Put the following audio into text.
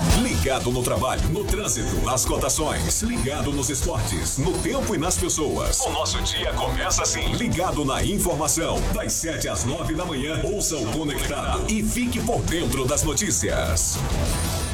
Ligado no trabalho, no trânsito, nas cotações. Ligado nos esportes, no tempo e nas pessoas. O nosso dia começa assim. Ligado na informação. Das 7 às 9 da manhã. Ouça o Conectado e fique por dentro das notícias.